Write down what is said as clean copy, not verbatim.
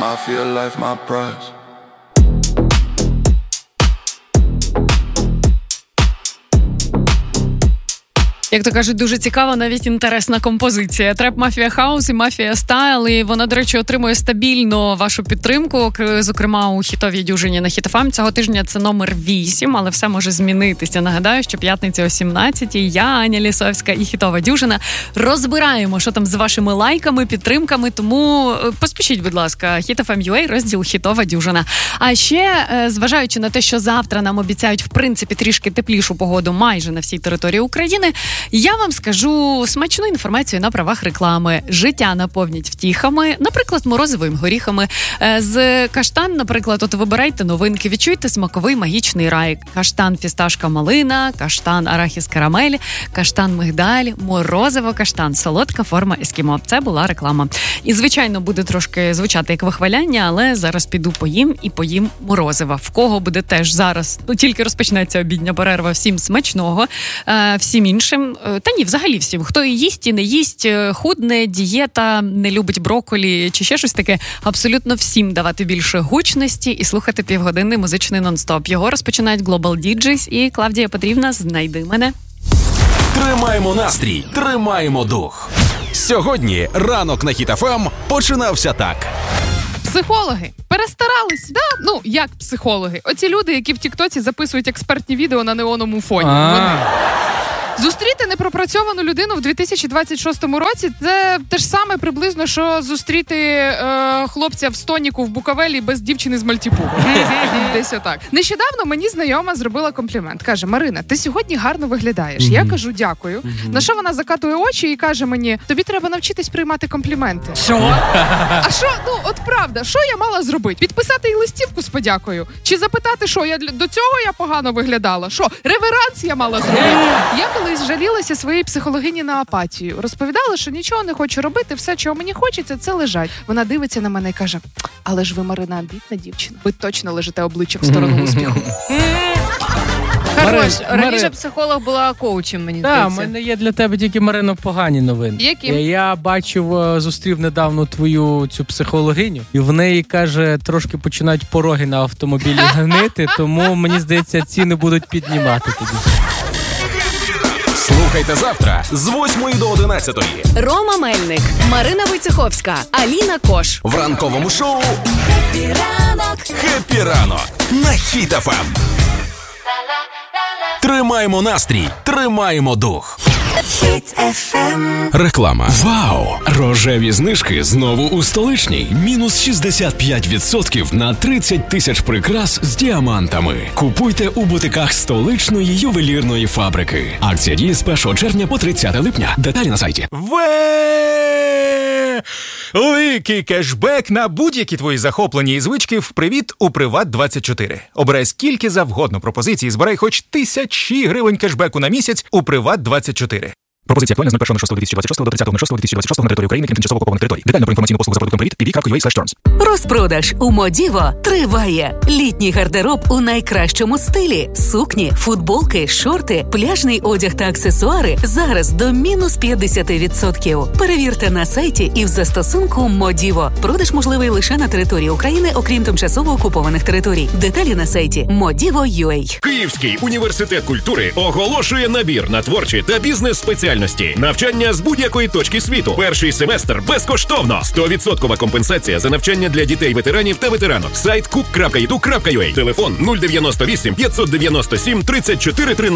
I feel life my prize. Як то кажуть, дуже цікава, навіть інтересна композиція. Треп Мафія Хаус і Мафія Стайл. І вона, до речі, отримує стабільно вашу підтримку, зокрема у хітовій дюжині на Hit FM. Цього тижня це номер 8, але все може змінитися. Нагадаю, що п'ятниця о 17-й я, Аня Лісовська і хітова дюжина розбираємо, що там з вашими лайками, підтримками. Тому поспішіть, будь ласка, Hit FM.ua, розділ хітова дюжина. А ще, зважаючи на те, що завтра нам обіцяють, в принципі, трішки теплішу погоду майже на всій території України, я вам скажу смачну інформацію на правах реклами. Життя наповнять втіхами, наприклад, морозивими горіхами. З каштан, наприклад, от вибирайте новинки, відчуйте смаковий магічний рай. Каштан фісташка малина, каштан арахіс карамель, каштан мигдаль, морозиво каштан, солодка форма ескімо. Це була реклама. І, звичайно, буде трошки звучати як вихваляння, але зараз піду поїм морозива. В кого буде теж зараз, тільки розпочнеться обідня перерва, всім смачного, всім іншим. Та ні, взагалі всім. Хто і їсть, і не їсть, худне, дієта, не любить брокколі чи ще щось таке, абсолютно всім давати більше гучності і слухати півгодинний музичний нон-стоп. Його розпочинають Global DJs і Клавдія Петрівна «Знайди мене». Тримаємо настрій, тримаємо дух. Сьогодні ранок на Hit FM починався так. Психологи перестарались, да? Ну, як психологи? Оці люди, які в Тіктоці записують експертні відео на неоновому фоні. Зустріти непропрацьовану людину в 2026 році – це те ж саме приблизно, що зустріти хлопця в Стоніку в Букавелі без дівчини з Мальтіпу. Десь отак. Нещодавно мені знайома зробила комплімент. Каже: Марина, ти сьогодні гарно виглядаєш. Я кажу дякую. На що вона закатує очі і каже мені: тобі треба навчитись приймати компліменти. Що? А що, ну от правда, що я мала зробити? Підписати їй листівку з подякою? Чи запитати, що до цього я погано виглядала? Що, реверанс я мала зробити? Я колись жалілася своїй психологині на апатію. Розповідала, що нічого не хочу робити, все, чого мені хочеться, це лежать. Вона дивиться на мене і каже: але ж ви, Марина, амбітна дівчина. Ви точно лежите обличчям в сторону успіху. Хорош. Раніше психолог була коучем, мені здається. Так, в мене є для тебе тільки, Марино, погані новини. Які? Я зустрів недавно твою цю психологиню, і в неї, каже, трошки починають пороги на автомобілі гнити, тому, мені здається, ціни будуть піднімати тоді. Слухайте завтра з 8 до 11. Рома Мельник, Марина Войцеховська, Аліна Кош. В ранковому шоу «Хеппі ранок» на Hit FM. Тримаємо настрій, тримаємо дух. Реклама. Вау! Рожеві знижки знову у Столичній. Мінус 65% на 30 тисяч прикрас з діамантами. Купуйте у бутиках Столичної ювелірної фабрики. Акція діє з 1 червня по 30 липня. Деталі на сайті. Великий кешбек на будь-які твої захоплення і звички в «Привіт» у «Приват24». Обирай скільки завгодно пропозицій і збирай хоч 1000 гривень кешбеку на місяць у «Приват24». Пропозиція актуальна з 01.06.2026 до 30.06.2026 на території України, крім тимчасово окупованих територій. Детально про інформаційну послугу за продуктом «Привіт» pv.ua/terms. Розпродаж у Модіво триває. Літній гардероб у найкращому стилі. Сукні, футболки, шорти, пляжний одяг та аксесуари зараз до мінус 50%. Перевірте на сайті і в застосунку Модіво. Продаж можливий лише на території України, окрім тимчасово окупованих територій. Деталі на сайті Modivo.ua. Київський університет культури оголошує набір на творчі та бізнес-спеціальності. Навчання з будь-якої точки світу. Перший семестр безкоштовно. 100% компенсація за навчання для дітей-ветеранів та ветеранок. Сайт coop.edu.ua. Телефон 098 597 34 13.